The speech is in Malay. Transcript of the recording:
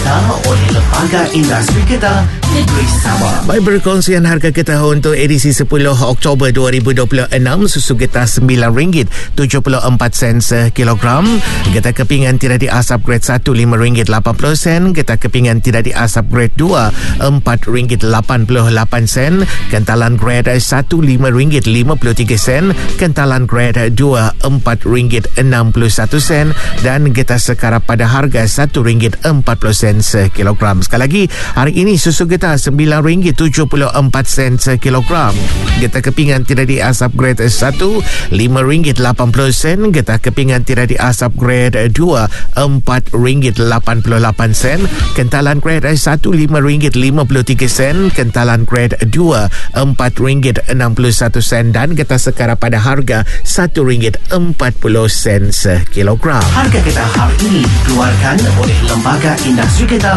Getah oleh Lembaga Industri Getah Negeri Sabah. Baik, perkongsian harga getah untuk edisi 10 Oktober 2026. Susu getah RM9.74 sekilogram. Getah kepingan tidak diasap grade 1 RM5.80. Getah kepingan tidak diasap grade 2 RM4.88. Kentalan grade 1 RM5.53. Kentalan grade 2 RM4.61. Dan getah sekarang pada harga RM1.40 sekilogram. Sekali lagi, hari ini susu getah RM9.74 sekilogram. Getah kepingan tidak diasap grade 1 RM5.80. Getah kepingan tidak diasap grade 2 RM4.88. Kentalan grade 1 RM5.53. Kentalan grade 2 RM4.61. Dan getah sekarang pada harga RM1.40 sekilogram. Harga getah hari ini dikeluarkan oleh Lembaga Industri Getah